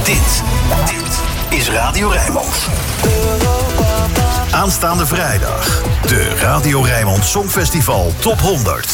Dit is Radio Rijnmond. Aanstaande vrijdag. De Radio Rijnmond Songfestival Top 100.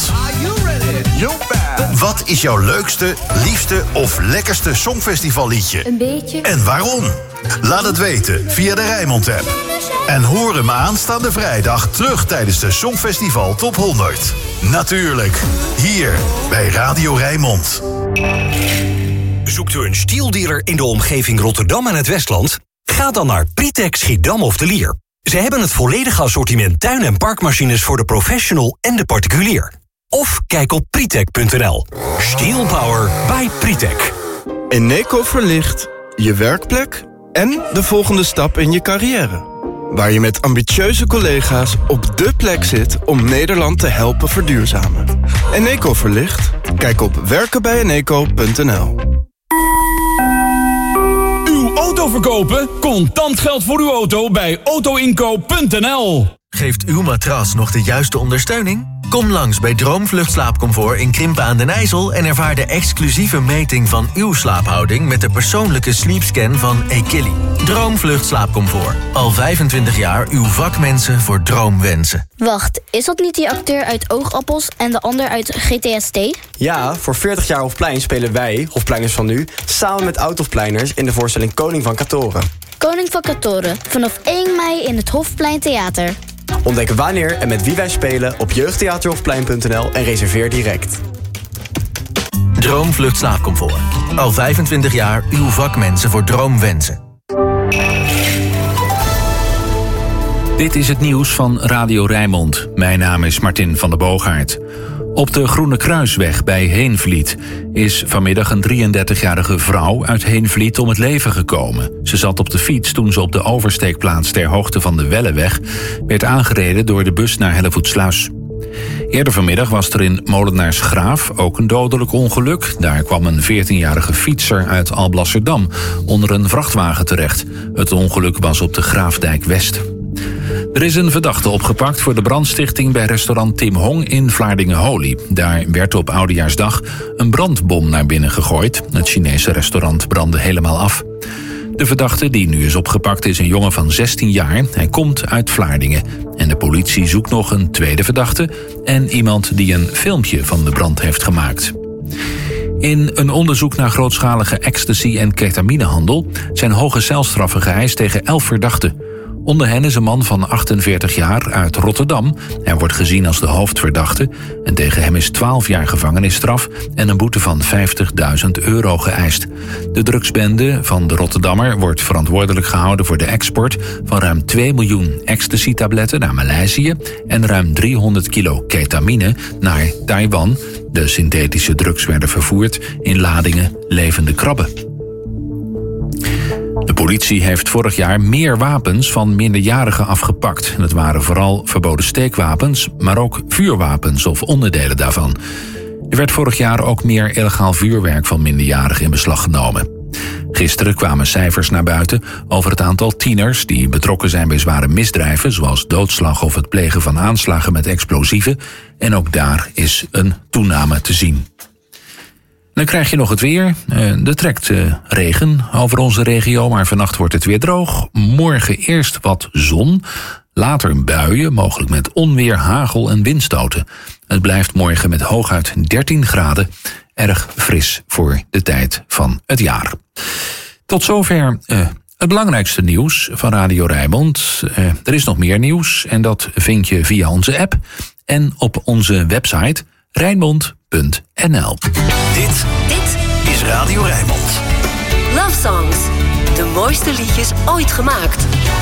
Wat is jouw leukste, liefste of lekkerste songfestivalliedje? Een beetje. En waarom? Laat het weten via de Rijnmond-app. En hoor hem aanstaande vrijdag terug tijdens de Songfestival Top 100. Natuurlijk, hier bij Radio Rijnmond. Zoekt u een stieldealer in de omgeving Rotterdam en het Westland? Ga dan naar Pritek Schiedam of de Lier. Ze hebben het volledige assortiment tuin- en parkmachines voor de professional en de particulier. Of kijk op pritek.nl. Steel Power by Pritek. Eneco verlicht je werkplek en de volgende stap in je carrière. Waar je met ambitieuze collega's op dé plek zit om Nederland te helpen verduurzamen. Eneco verlicht? Kijk op werkenbijeneco.nl. Uw auto verkopen? Contant geld voor uw auto bij autoinkoop.nl. Geeft uw matras nog de juiste ondersteuning? Kom langs bij Droomvlucht Slaapcomfort in Krimpen aan den IJssel en ervaar de exclusieve meting van uw slaaphouding met de persoonlijke sleepscan van Equilly. Droomvlucht Slaapcomfort. Al 25 jaar uw vakmensen voor droomwensen. Wacht, is dat niet die acteur uit Oogappels en de ander uit GTST? Ja, voor 40 jaar Hofplein spelen wij, Hofpleiners van nu, samen met oud-Hofpleiners in de voorstelling Koning van Katoren. Koning van Katoren, vanaf 1 mei in het Hofplein Theater. Ontdek wanneer en met wie wij spelen op jeugdtheaterhofplein.nl en reserveer direct. Droomvlucht Slaapcomfort. Al 25 jaar uw vakmensen voor droomwensen. Dit is het nieuws van Radio Rijnmond. Mijn naam is Martin van der Boogaard. Op de Groene Kruisweg bij Heenvliet is vanmiddag een 33-jarige vrouw uit Heenvliet om het leven gekomen. Ze zat op de fiets toen ze op de oversteekplaats ter hoogte van de Welleweg werd aangereden door de bus naar Hellevoetsluis. Eerder vanmiddag was er in Molenaarsgraaf ook een dodelijk ongeluk. Daar kwam een 14-jarige fietser uit Alblasserdam onder een vrachtwagen terecht. Het ongeluk was op de Graafdijk West. Er is een verdachte opgepakt voor de brandstichting bij restaurant Tim Hong in Vlaardingen-Holy. Daar werd op Oudejaarsdag een brandbom naar binnen gegooid. Het Chinese restaurant brandde helemaal af. De verdachte die nu is opgepakt is een jongen van 16 jaar. Hij komt uit Vlaardingen. En de politie zoekt nog een tweede verdachte en iemand die een filmpje van de brand heeft gemaakt. In een onderzoek naar grootschalige ecstasy- en ketaminehandel zijn hoge celstraffen geëist tegen 11 verdachten. Onder hen is een man van 48 jaar uit Rotterdam. Hij wordt gezien als de hoofdverdachte en tegen hem is 12 jaar gevangenisstraf en een boete van €50.000 geëist. De drugsbende van de Rotterdammer wordt verantwoordelijk gehouden voor de export van ruim 2 miljoen ecstasy-tabletten naar Maleisië en ruim 300 kilo ketamine naar Taiwan. De synthetische drugs werden vervoerd in ladingen levende krabben. De politie heeft vorig jaar meer wapens van minderjarigen afgepakt. Het waren vooral verboden steekwapens, maar ook vuurwapens of onderdelen daarvan. Er werd vorig jaar ook meer illegaal vuurwerk van minderjarigen in beslag genomen. Gisteren kwamen cijfers naar buiten over het aantal tieners die betrokken zijn bij zware misdrijven, zoals doodslag of het plegen van aanslagen met explosieven. En ook daar is een toename te zien. Dan krijg je nog het weer. Er trekt regen over onze regio, maar vannacht wordt het weer droog. Morgen eerst wat zon, later buien, mogelijk met onweer, hagel en windstoten. Het blijft morgen met hooguit 13 graden. Erg fris voor de tijd van het jaar. Tot zover het belangrijkste nieuws van Radio Rijnmond. Er is nog meer nieuws en dat vind je via onze app en op onze website Rijnmond.nl. Dit is Radio Rijnmond. Love Songs. De mooiste liedjes ooit gemaakt.